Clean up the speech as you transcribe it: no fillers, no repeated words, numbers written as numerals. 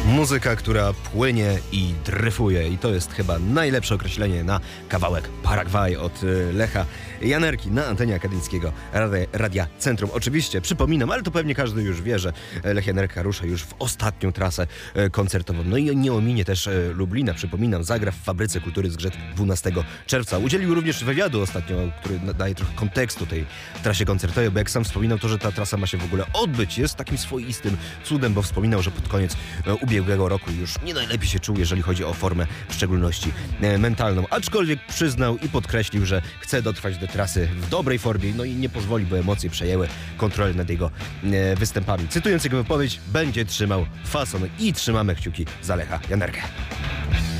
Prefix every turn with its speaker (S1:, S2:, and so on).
S1: Muzyka, która płynie i dryfuje i to jest chyba najlepsze określenie na kawałek Paragwaj od Lecha Janerki na antenie akademickiego Radia Centrum. Oczywiście przypominam, ale to pewnie każdy już wie, że Lech Janerka rusza już w ostatnią trasę koncertową. No i nie ominie też Lublina. Przypominam, zagra w Fabryce Kultury Zgrzet 12 czerwca. Udzielił również wywiadu ostatnio, który daje trochę kontekstu tej trasie koncertowej, bo jak sam wspominał, to, że ta trasa ma się w ogóle odbyć, jest takim swoistym cudem, bo wspominał, że pod koniec ubiegłego roku już nie najlepiej się czuł, jeżeli chodzi o formę, w szczególności mentalną. Aczkolwiek przyznał i podkreślił, że chce dotrwać do trasy w dobrej formie, no i nie pozwoli, by emocje przejęły kontrolę nad jego występami. Cytując jego wypowiedź, będzie trzymał fason i trzymamy kciuki za Lecha Janerkę.